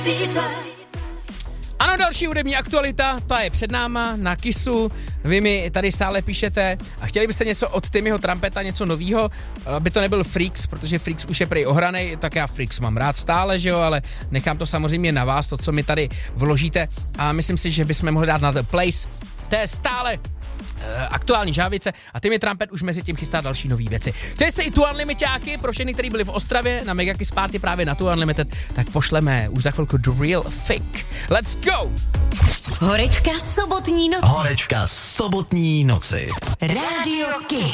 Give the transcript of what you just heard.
Ano, další hudební aktualita, ta je před náma na Kissu. Vy mi tady stále píšete a chtěli byste něco od Timmyho Trumpeta, něco novýho, aby to nebyl Freaks, protože Freaks už je prej ohranej, tak já Freaks mám rád stále, že jo, ale nechám to samozřejmě na vás, to, co mi tady vložíte a myslím si, že bychom mohli dát na The Place. To je stále aktuální žávice a Timmy Trumpet už mezi tím chystá další nový věci. Chtěli se i tu Unlimitiáky, pro všechny, kteří byli v Ostravě na Mega Kiss Party právě na tu Unlimited, tak pošleme už za chvilku The Real Fake. Let's go! Horečka sobotní noci. Horečka sobotní noci. Rádio Kiss.